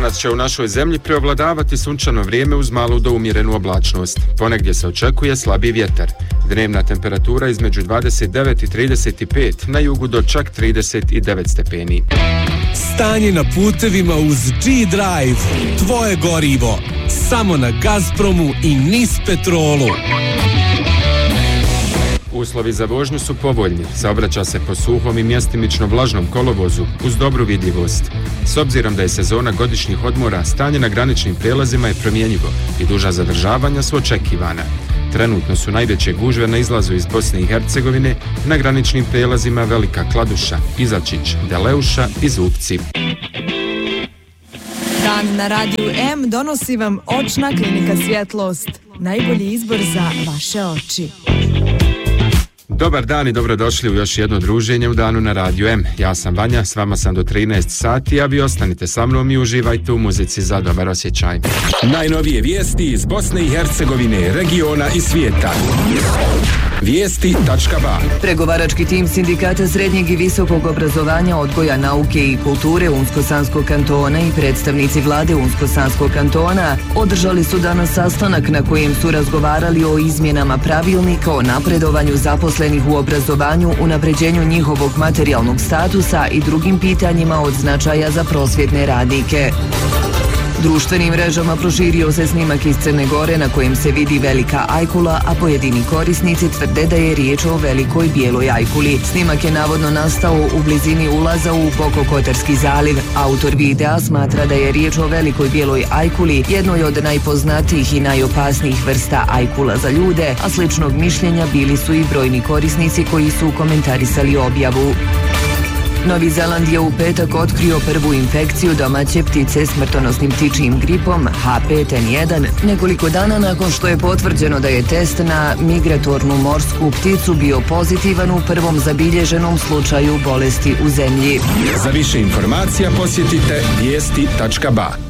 Večeras će u našoj zemlji preovladavati sunčano vrijeme uz malu do umjerenu oblačnost. Ponegdje se očekuje slabiji vjetar. Dnevna temperatura između 29 i 35, na jugu do čak 39 stepeni. Stanje na putevima uz G-Drive. Tvoje gorivo. Samo na Gazpromu i NIS Petrolu. Uslovi za vožnju su povoljni, saobraća se po suhom i mjestimično vlažnom kolovozu uz dobru vidljivost. S obzirom da je sezona godišnjih odmora, stanje na graničnim prijelazima je promjenjivo i duža zadržavanja su očekivana. Trenutno su najveće gužve na izlazu iz Bosne i Hercegovine na graničnim prijelazima Velika Kladuša, Izačić, Deleuša i Zupci. Dan na Radiju M donosi vam Očna klinika Svjetlost. Najbolji izbor za vaše oči. Dobar dan i dobrodošli u još jedno druženje u Danu na Radiju M. Ja sam Vanja, s vama sam do 13 sati, a vi ostanite sa mnom i uživajte u muzici za dobar osjećaj. Najnovije vijesti iz Bosne i Hercegovine, regiona i svijeta. Vijesti.ba. Pregovarački tim Sindikata srednjeg i visokog obrazovanja, odgoja, nauke i kulture Unsko-Sanskog kantona i predstavnici vlade Unsko-Sanskog kantona održali su danas sastanak na kojem su razgovarali o izmjenama pravilnika o napredovanju zaposlenih u obrazovanju, unapređenju njihovog materijalnog statusa i drugim pitanjima od značaja za prosvjetne radnike. Društvenim mrežama proširio se snimak iz Crne Gore na kojem se vidi velika ajkula, a pojedini korisnici tvrde da je riječ o velikoj bijeloj ajkuli. Snimak je navodno nastao u blizini ulaza u Bokokotorski zaliv. Autor videa smatra da je riječ o velikoj bijeloj ajkuli, jednoj od najpoznatijih i najopasnijih vrsta ajkula za ljude, a sličnog mišljenja bili su i brojni korisnici koji su komentarisali objavu. Novi Zeland je u petak otkrio prvu infekciju domaće ptice smrtonosnim ptičjim gripom H5N1, nekoliko dana nakon što je potvrđeno da je test na migratornu morsku pticu bio pozitivan u prvom zabilježenom slučaju bolesti u zemlji. Za više informacija posjetite vijesti.ba.